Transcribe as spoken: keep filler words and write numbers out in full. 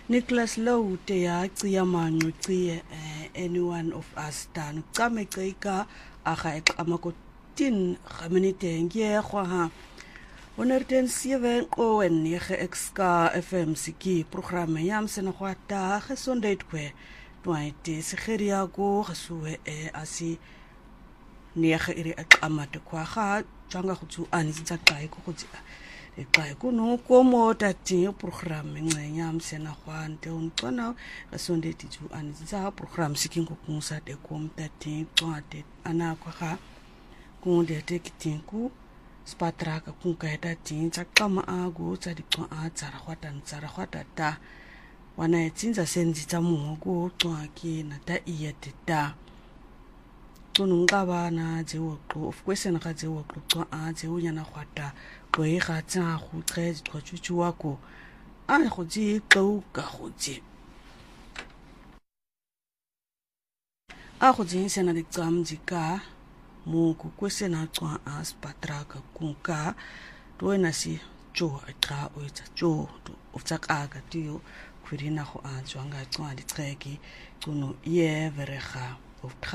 Nicholas Low te ya cia mancucie any one of us dan qame qika aga eqama ko tin gaminite ngie ha honderd sewe o en nege exka F M siki programme yam sena kwata gesondheid kwe twaite segeria go gesue e asi nege iri eqama te kwa ga janga go tsu ani tsa kai ko go Ekai kuno komo tati programme nganyam sena kwante unkona kasonde titu anza program sikingo kunsa de kom tati twate ana kwa kunde tekitinku spatraka kunkaita tin tsakama ago tsadi kwa atsara kwata ntsara kwata ta wana etsinza senzi tsa mugo twaki na ta iyete ta tunungaba na jewo ko of question ga jewo ko twa a jewo nyana kwata go e ga tsa go tletse go tshutshwa ko a go di go ka go di a go di sena di tsam jika mo go question a twa a spatraka kunka to na si jo a tra o tsa jo of tsa ka ga dio khwirina go a tswanga tswa di tseki kuno ye verega of